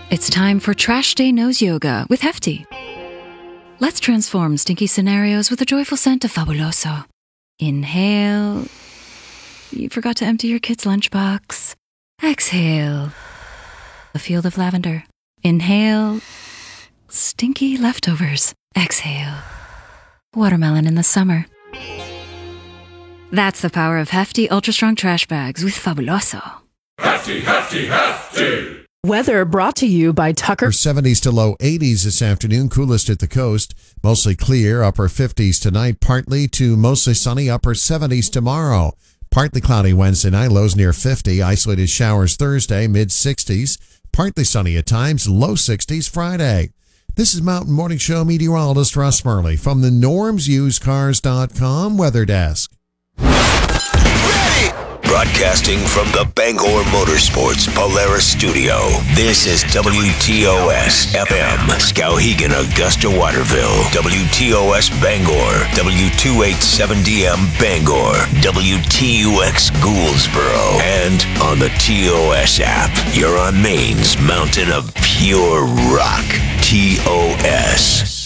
It's time for Trash Day Nose Yoga with Hefty. Let's transform stinky scenarios with a joyful scent of Fabuloso. Inhale. You forgot to empty your kid's lunchbox. Exhale. A field of lavender. Inhale. Stinky leftovers. Exhale. Watermelon in the summer. That's the power of Hefty Ultra Strong Trash Bags with Fabuloso. Hefty, hefty, hefty! Weather brought to you by Tucker. 70s to low 80s this afternoon, coolest at the coast. Mostly clear, upper 50s tonight, partly to mostly sunny, upper 70s tomorrow. Partly cloudy Wednesday night, lows near 50. Isolated showers Thursday, mid 60s. Partly sunny at times, low 60s Friday. This is Mountain Morning Show meteorologist Russ Murley from the NormsUseCars.com Weather Desk. Ready! Broadcasting from the Bangor Motorsports Polaris Studio. This is WTOS FM, Skowhegan, Augusta, Waterville. WTOS Bangor, W287DM Bangor, WTUX Gouldsboro, and on the TOS app. You're on Maine's mountain of pure rock. TOS.